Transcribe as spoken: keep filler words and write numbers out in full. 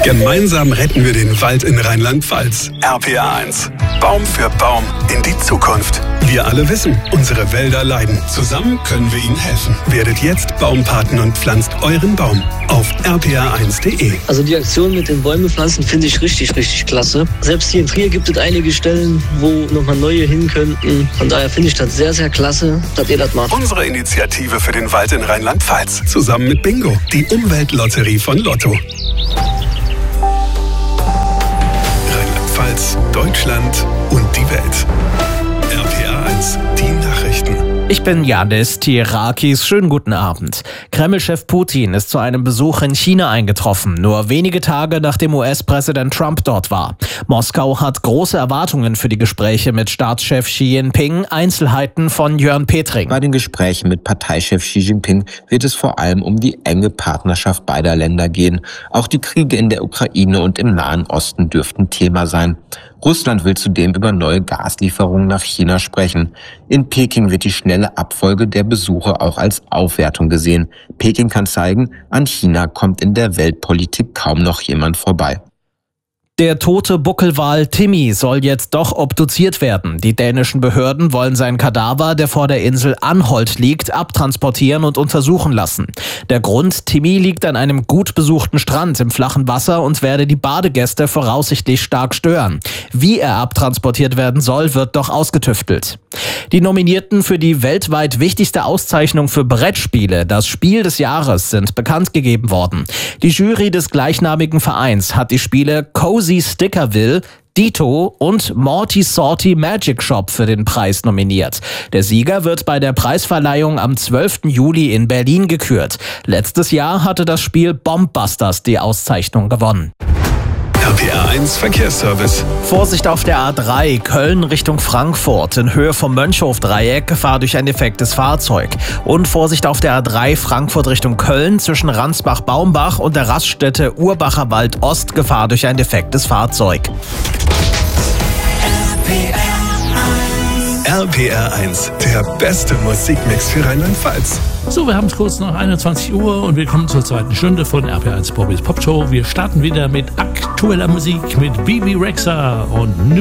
Gemeinsam retten wir den Wald in Rheinland-Pfalz. R P R eins. Baum für Baum in die Zukunft. Wir alle wissen, unsere Wälder leiden. Zusammen können wir ihnen helfen. Werdet jetzt Baumpaten und pflanzt euren Baum auf r p r eins punkt d e. Also die Aktion mit den Bäume pflanzen finde ich richtig, richtig klasse. Selbst hier in Trier gibt es einige Stellen, wo nochmal neue hin könnten. Von daher finde ich das sehr, sehr klasse, dass ihr das macht. Unsere Initiative für den Wald in Rheinland-Pfalz. Zusammen mit Bingo, die Umweltlotterie von Lotto. Rheinland-Pfalz, Deutschland und die Welt. R P R eins, die Nachrichten. Ich bin Janis Tierakis. Schönen guten Abend. Kreml-Chef Putin ist zu einem Besuch in China eingetroffen, nur wenige Tage nachdem U S-Präsident Trump dort war. Moskau hat große Erwartungen für die Gespräche mit Staatschef Xi Jinping. Einzelheiten von Jörn Petring. Bei den Gesprächen mit Parteichef Xi Jinping wird es vor allem um die enge Partnerschaft beider Länder gehen. Auch die Kriege in der Ukraine und im Nahen Osten dürften Thema sein. Russland will zudem über neue Gaslieferungen nach China sprechen. In Peking wird die schnelle Abfolge der Besuche auch als Aufwertung gesehen. Peking kann zeigen, an China kommt in der Weltpolitik kaum noch jemand vorbei. Der tote Buckelwal Timmy soll jetzt doch obduziert werden. Die dänischen Behörden wollen seinen Kadaver, der vor der Insel Anholt liegt, abtransportieren und untersuchen lassen. Der Grund: Timmy liegt an einem gut besuchten Strand im flachen Wasser und werde die Badegäste voraussichtlich stark stören. Wie er abtransportiert werden soll, wird doch ausgetüftelt. Die Nominierten für die weltweit wichtigste Auszeichnung für Brettspiele, das Spiel des Jahres, sind bekannt gegeben worden. Die Jury des gleichnamigen Vereins hat die Spiele Cozy Stickerville, Dito und Morty Sorty Magic Shop für den Preis nominiert. Der Sieger wird bei der Preisverleihung am zwölften Juli in Berlin gekürt. Letztes Jahr hatte das Spiel Bombbusters die Auszeichnung gewonnen. R P R eins Verkehrsservice. Vorsicht auf der A drei, Köln Richtung Frankfurt. In Höhe vom Mönchhof-Dreieck, Gefahr durch ein defektes Fahrzeug. Und Vorsicht auf der A drei, Frankfurt Richtung Köln, zwischen Ransbach-Baumbach und der Raststätte Urbacher Wald Ost, Gefahr durch ein defektes Fahrzeug. R P R eins, der beste Musikmix für Rheinland-Pfalz. So, wir haben es kurz nach einundzwanzig Uhr und wir kommen zur zweiten Stunde von R P R eins Bobbys Pop Show. Wir starten wieder mit aktueller Musik mit Bebe Rexha und New